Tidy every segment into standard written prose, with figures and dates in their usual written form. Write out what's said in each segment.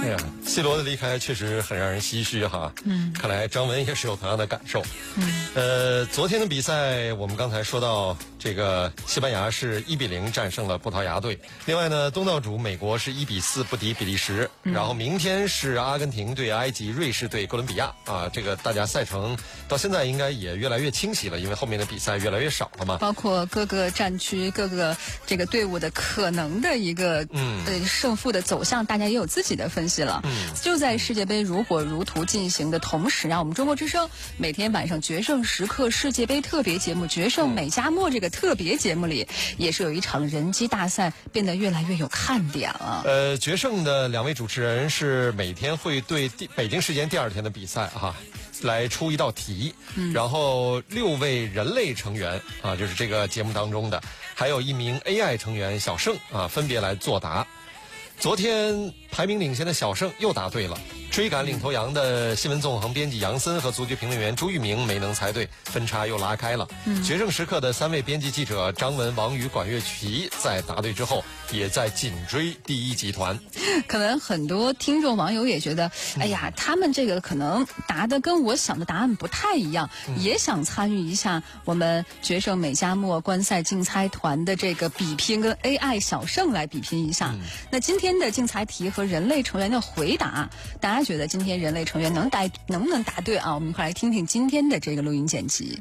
哎呀，C 罗的离开确实很让人唏嘘哈。看来张文也是有同样的感受。昨天的比赛我们刚才说到，这个西班牙是1-0战胜了葡萄牙队。另外呢，东道主美国是1-4不敌比利时。然后明天是阿根廷对埃及，瑞士对哥伦比亚啊。这个大家赛程到现在应该也越来越清晰了，因为后面的比赛越来越少了嘛。 包括各个战区、各个这个队伍的可能的一个胜负的走向，大家也有自己的分析了。就在世界杯如火如荼进行的同时啊，我们中国之声每天晚上决胜时刻世界杯特别节目《决胜美加墨》这个特别节目里，也是有一场人机大赛变得越来越有看点了。 决胜的2位主持人是每天会对北京时间第2天的比赛来出一道题，然后6位人类成员啊，就是这个节目当中的，还有1名 AI 成员小盛啊，分别来作答。昨天排名领先的小盛又答对了，追赶领头羊的新闻纵横编辑杨森和足球评论员朱玉明没能猜对，分差又拉开了。决胜时刻的3位编辑记者张文、王宇、管乐琪在答对之后，也在紧追第一集团。 可能很多听众网友也觉得，哎呀，他们这个可能答的跟我想的答案不太一样，也想参与一下我们决胜美加墨观赛竞猜团的这个比拼，跟 AI 小盛来比拼一下。那今天的竞猜题和人类成员的回答，大家觉得今天人类成员能不能答对啊？我们快来听听今天的这个录音剪辑。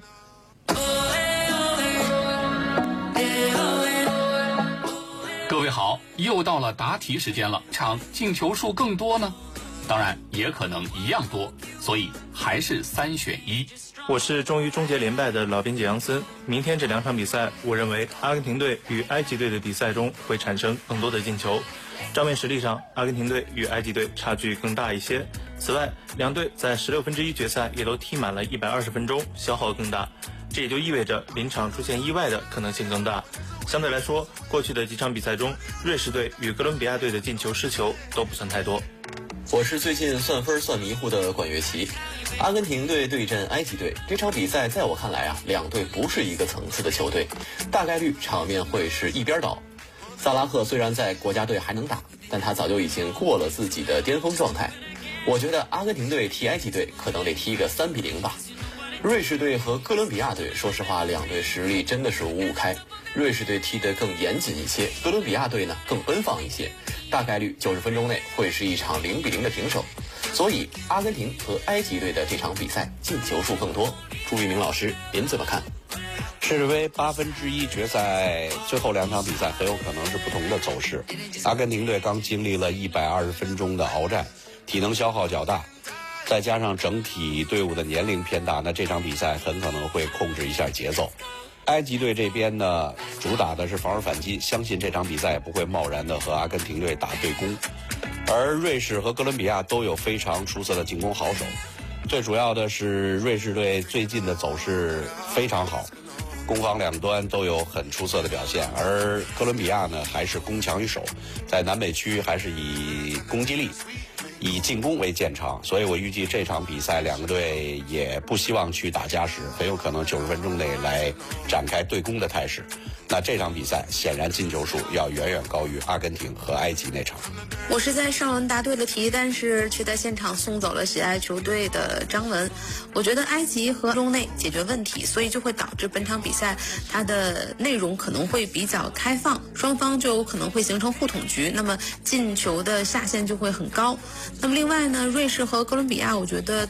各位好，又到了答题时间了，场进球数更多呢？当然也可能一样多，所以还是3选1。 我是终于终结连败的老编辑杨森。明天这2场比赛，我认为阿根廷队与埃及队的比赛中会产生更多的进球。账面实力上，阿根廷队与埃及队差距更大一些。此外，两队在16分之一决赛也都踢满了120分钟，消耗更大。这也就意味着临场出现意外的可能性更大。相对来说，过去的几场比赛中，瑞士队与哥伦比亚队的进球失球都不算太多。 我是最近算分算迷糊的管乐琪。阿根廷队对阵埃及队这场比赛，在我看来两队不是一个层次的球队，大概率场面会是一边倒。萨拉赫虽然在国家队还能打，但他早就已经过了自己的巅峰状态。我觉得阿根廷队踢埃及队可能得踢个3-0吧。瑞士队和哥伦比亚队，说实话，两队实力真的是五五开。瑞士队踢得更严谨一些，哥伦比亚队呢更奔放一些。大概率90分钟内会是一场0-0的平手。所以阿根廷和埃及队的这场比赛进球数更多。朱一鸣老师，您怎么看？ 世界杯1/8决赛最后2场比赛很有可能是不同的走势。阿根廷队刚经历了120分钟的鏖战，体能消耗较大，再加上整体队伍的年龄偏大，那这场比赛很可能会控制一下节奏。埃及队这边呢，主打的是防守反击，相信这场比赛也不会贸然的和阿根廷队打对攻。而瑞士和哥伦比亚都有非常出色的进攻好手，最主要的是瑞士队最近的走势非常好，攻防两端都有很出色的表现，而哥伦比亚呢还是攻强于守，在南美区还是以攻击力、以进攻为见长，所以我预计这场比赛两个队也不希望去打加时，很有可能90分钟内来展开对攻的态势。那这场比赛显然进球数要远远高于阿根廷和埃及那场。 我是在上轮答对了题，但是却在现场送走了喜爱球队的张文。我觉得埃及和中内解决问题，所以就会导致本场比赛它的内容可能会比较开放，双方就有可能会形成互捅局，那么进球的下限就会很高。那么另外呢，瑞士和哥伦比亚，我觉得